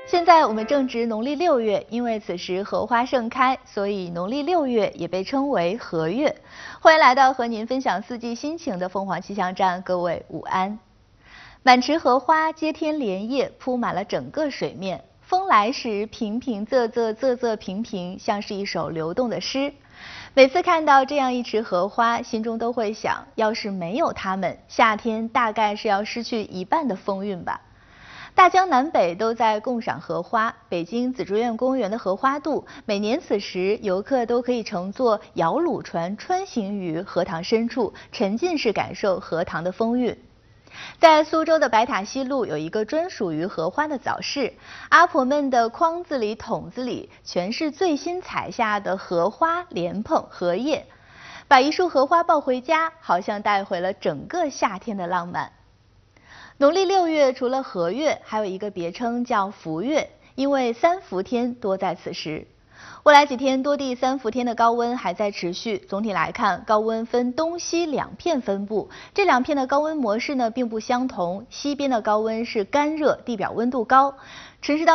现在我们正值农历6月，因为此时荷花盛开，所以农历6月也被称为荷月。欢迎来到和您分享四季心情的凤凰气象站，各位午安。满池荷花接天莲叶铺满了整个水面，风来时平平仄仄，仄仄平平，像是一首流动的诗。每次看到这样一池荷花，心中都会想，要是没有它们，夏天大概是要失去一半的风韵吧。大江南北都在共赏荷花，北京紫竹院公园的荷花渡，每年此时游客都可以乘坐摇橹船穿行于荷塘深处，沉浸式感受荷塘的风韵。在苏州的白塔西路有一个专属于荷花的早市，阿婆们的筐子里桶子里全是最新采下的荷花、莲蓬、荷叶，把一束荷花抱回家，好像带回了整个夏天的浪漫。农历6月除了荷月，还有一个别称叫伏月，因为3伏天多在此时。未来几天多地3伏天的高温还在持续，总体来看，高温分东西两片分布，这两片的高温模式呢并不相同，西边的高温是干热，地表温度高，城市当